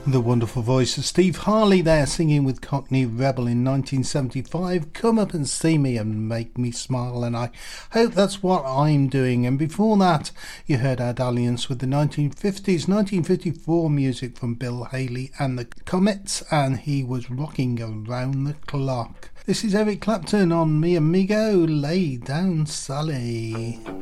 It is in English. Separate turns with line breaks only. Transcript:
The wonderful voice of Steve Harley there, singing with Cockney Rebel in 1975. Come up and see me and make me smile, and I hope that's what I'm doing. And before that, you heard our dalliance with the 1950s, 1954 music from Bill Haley and the Comets, and he was rocking around the clock. This is Eric Clapton on Me Amigo, Lay Down Sally.